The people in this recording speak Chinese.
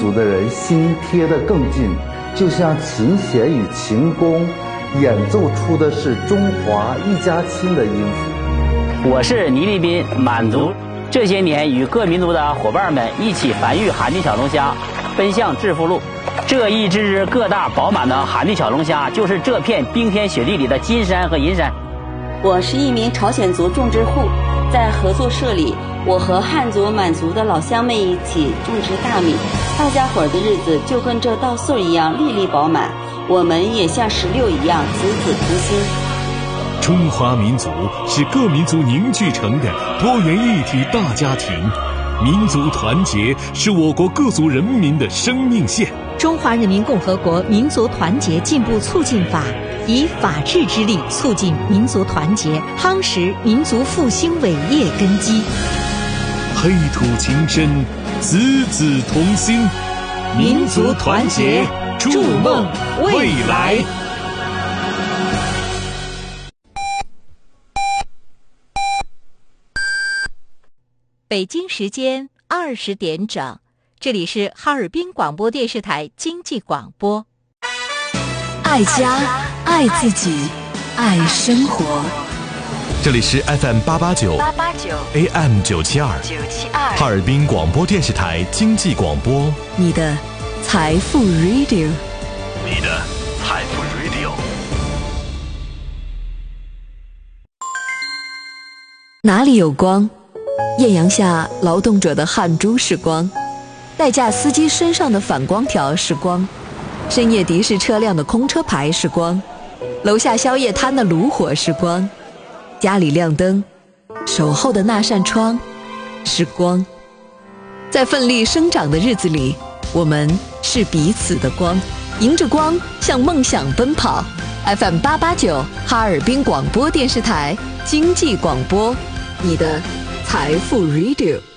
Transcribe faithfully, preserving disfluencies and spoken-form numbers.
族的人心贴得更近，就像琴弦与琴弓演奏出的是中华一家亲的音符。 我是倪立斌，满族这些年与各民族的伙伴们一起繁育寒地小龙虾，奔向致富路。这一只只个大饱满的寒地小龙虾，就是这片冰天雪地里的金山和银山。 我是一名朝鲜族种植户，在合作社里，我和汉族、满族的老乡们一起种植大米，大家伙儿的日子就跟这稻穗一样粒粒饱满，我们也像石榴一样子子同心。 中华民族是各民族凝聚成的多元一体大家庭，民族团结是我国各族人民的生命线。 中华人民共和国民族团结进步促进法以法治之力促进民族团结，夯实民族复兴伟业根基。 黑土情深，子子同心，民族团结，筑梦未来。 北京时间二十点整，这里是哈尔滨广播电视台经济广播。 爱家，爱自己，爱生活。 这里是 F M 八八九 A M 九七二哈尔滨广播电视台经济广播， 你的财富 Radio， 你的财富 Radio。 哪里有光？艳阳下劳动者的汗珠是光，代驾司机身上的反光条是光，深夜的士车辆的空车牌是光，楼下宵夜摊的炉火是光，家里亮灯，守候的那扇窗是光。在奋力生长的日子里，我们是彼此的光，迎着光向梦想奔跑。 F M 八八九哈尔滨广播电视台经济广播，你的财富 Radio。